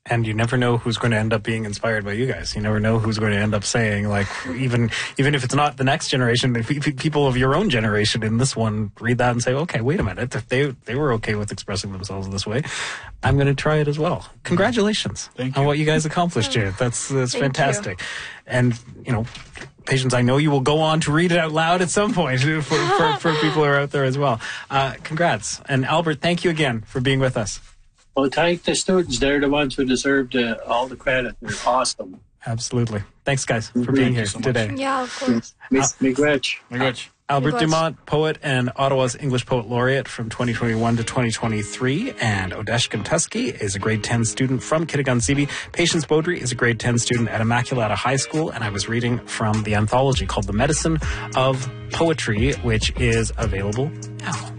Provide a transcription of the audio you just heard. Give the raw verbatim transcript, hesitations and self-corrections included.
And you never know who's going to end up being inspired by you guys. You never know who's going to end up saying, like, even even if it's not the next generation, the pe- people of your own generation in this one read that and say, okay, wait a minute. If they they were okay with expressing themselves this way, I'm going to try it as well. Congratulations Thank on you. what you guys accomplished, Jade. That's, that's Thank fantastic. You. And, you know, Patience, I know you will go on to read it out loud at some point for, for, for people who are out there as well. Uh, congrats. And Albert, thank you again for being with us. Well, thank the students. They're the ones who deserve the, all the credit. They're awesome. Absolutely. Thanks, guys, for Thank being you here so much. today. Yeah, of course. Miss Miigwech. Miigwech. Albert Miigwech. Dumont, poet and Ottawa's English Poet Laureate from twenty twenty-one to twenty twenty-three, and Odesh Guntusky is a grade ten student from Kittigun-Zibi. Patience Beaudry is a grade ten student at Immaculata High School, and I was reading from the anthology called The Medicine of Poetry, which is available now.